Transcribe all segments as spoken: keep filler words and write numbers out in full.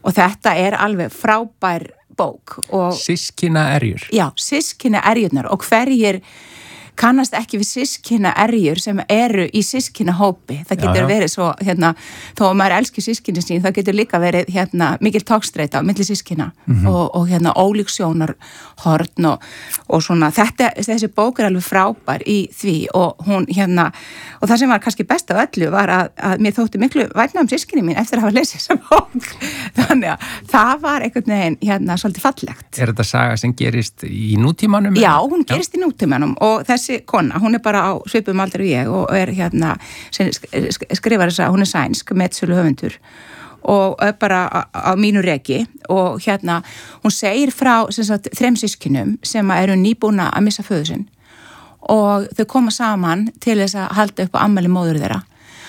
og þetta er alveg frábær bók. Systkina erjur. Já, systkina erjurnar og hverjir kannast ekki við systkina erjur sem eru í systkina hópi. Það getur já, já. verið svo, hérna, þó að maður elskir systkini sín, það getur líka verið, hérna, mikil tókstreita á milli systkina mm-hmm. og, og, hérna, ólík sjónarhorn og, og svona, þetta, þessi bók er alveg frábær í því og hún, hérna, og það sem var kannski best af öllu var að, að mér þótti miklu vænna um systkini mín eftir að hafa lesið þessa bók. Þannig að það var einhvern veginn, hérna, svolítið fallegt. Er þetta saga sem gerist í nútímanum? Já, hún gerist já. í nútímanum og þessi Þessi kona, hún er bara á svipum aldrei og ég og er hérna, skrifar þess að hún er sænsk, metsölu höfundur og er bara á, á mínu reki og hérna, hún segir frá sem sagt, þrem systkinum sem eru nýbúna að missa föður sinn og þau koma saman til þess að halda upp á afmæli móður þeirra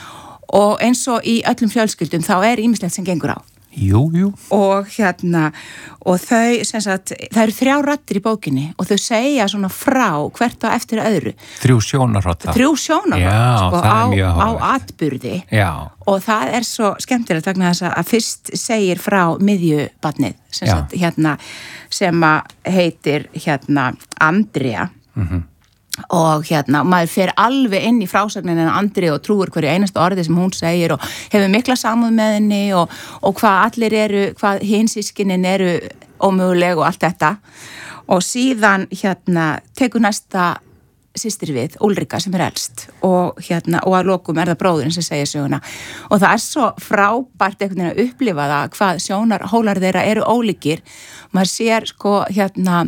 og eins og í öllum fjölskyldum þá er ýmislegt sem gengur á. Jú, jú. Og hérna, og þau, sem sagt, það eru þrjá raddir í bókinni og þau segja svona frá hvert á eftir öðru. Þrjú sjónarhorn. Þrjú sjónarhorn, sko, á, á atburði. Já. Og það er svo skemmtilegt vegna þess að fyrst segir frá miðjubarnið, sem sagt, hérna, sem að heitir, hérna, Andrea. Mhm. Og hérna, maður fer alveg inn í frásögnin en Andri og trúir hverju einasta orði sem hún segir og hefur mikla samúð með henni og, og hvað allir eru, hvað hinsískinin eru ómöguleg og allt þetta og síðan hérna tekur næsta systir við, Úlrika sem er elst og hérna, og að lokum er það bróðurinn sem segir söguna og það er svo frábært einhvern veginn að upplifa það hvað sjónarhólar þeirra eru ólíkir maður sér sko hérna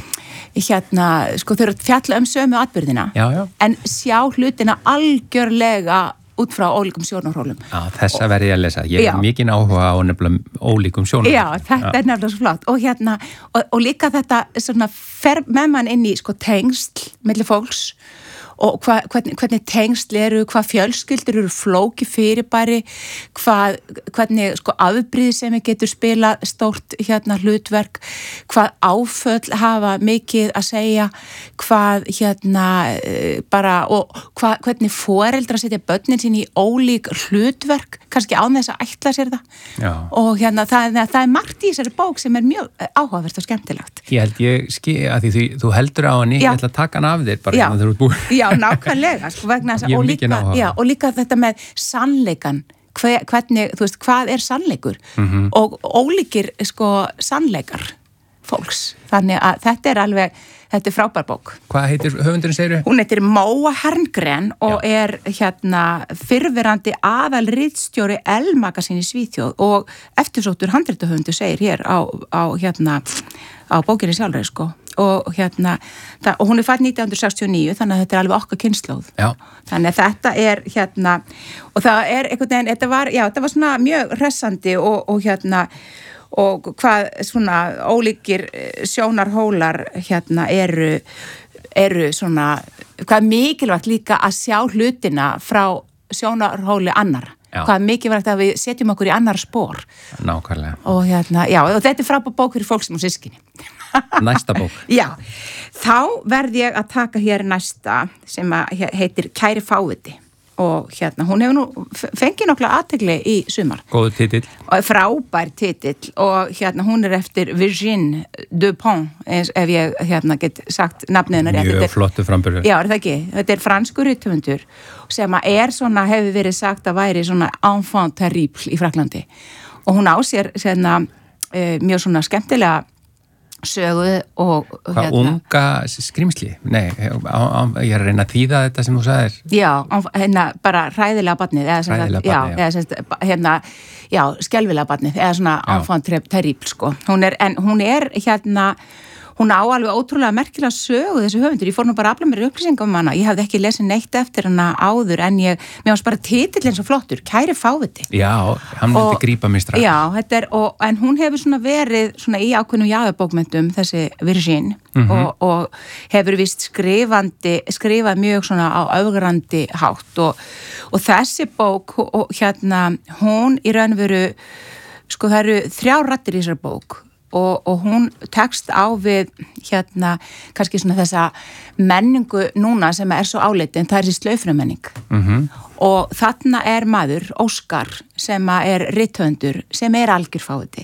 hérna, sko þau eru að fjalla um sömu atburðina, já, já. en sjá hlutina algjörlega út frá ólíkum sjónarhólum. Já, þessa verði ég að lesa. Ég er mikinn áhuga á nefnilega ólíkum sjónarhólum. Já, þetta já. er nefnilega svo flott. Og hérna, og, og líka þetta svona fer með mann inn í sko tengsl milli fólks og hva, hvernig, hvernig tengsl eru, hvað fjölskyldur eru flóki fyrirbæri, hvað, hvernig sko afbrýðisemi getur spilað stórt hérna hlutverk, hvað áföll hafa mikið að segja, hvað hérna bara, og hvað, hvernig foreldrar setja börnin sín í ólík hlutverk, kannski án þess að ætla sér það. Já. Og hérna það, það er margt í þessari bók sem er mjög áhugavert og skemmtilegt. Ég held ég skil, að því þú, þú heldur á henni, ég ætla að taka hann af þér bara þegar þú ert búin. Já, nákvæmlega, sko, vegna þess að, og líka, já, og líka þetta með sannleikan, hver, hvernig, þú veist, hvað er sannleikur mm-hmm. og ólíkir, sko, sannleikar fólks, þannig að þetta er alveg, þetta er frábær bók. Hvað heitir höfundurinn, segirðu? Hún heitir Móa Herngren og já. er, hérna, fyrrverandi aðal ritstjóri L-magasin í Svíþjóð og eftirsóttur handritahöfundur segir hér á, á hérna, á bókinni sjálfri, sko. Og hérna, það, og hún er fædd nítján hundruð sextíu og níu, þannig að þetta er alveg okkar kynslóð. Já. Þannig að þetta er, hérna, og það er einhvern veginn, þetta var, já, þetta var svona mjög hressandi og, og hérna, og hvað svona ólíkir sjónarhólar, hérna, eru, eru svona, hvað mikilvægt líka að sjá hlutina frá sjónarhóli annarra. Já. Hvað mikilvægt að við setjum okkur í annar spór. Nákvæmlega. Og hérna, já, og þetta er frábær bók fyrir fólk sem er systkini. Næsta bók. Já, þá verð ég að taka hér næsta sem að heitir Kæri fáviti og hérna, hún hefur nú fengið nokkla athygli í sumar. Góður titill. Og frábær titill og hérna, hún er eftir Virginie Dupont, ef ég hérna get sagt nafnið hennar. Mjög flottu framburður. Já, er það ekki? Þetta er franskur rithöfundur sem að er svona, hefur verið sagt að væri svona enfant terrible í Fraklandi og hún á sér svona, uh, mjög svona skemmtilega sögu og hvað hérna, unga skrimsli? Nei, á, á, ég er að reyna að þýða þetta sem þú sagðir. Já, hérna bara hræðilega barnið eða sem hræðilega sagt, já, barnið, já. eða sem sagt, hérna, já, skelfilega barnið eða svona enfant terrible, sko. Hún er, en hún er hérna hún á alveg ótrúlega merkilega sögu þessi höfundur, ég fór nú bara að afla mér upplýsingum um hana, ég hafði ekki lesið neitt eftir hana áður en ég, mér varst bara titillinn svo flottur, Kæri fáviti. Já, hann myndi grípa mig strax. Já, þetta er, og, en hún hefur svona verið svona í ákveðnum jáðabókmyndum þessi Virginie mm-hmm. og, og hefur vist skrifandi, skrifað mjög svona á öfgrandi hátt og, og þessi bók og hérna, hún í raun veru, sko það eru þrjá raddir í þessari bók Og, og hún tekst á við hérna kannski svona þessa menningu núna sem er svo áleitin, það er þessi slaufnumenning mm-hmm. og þarna er maður, Óskar, sem er rithöfundur, sem er algjör fáviti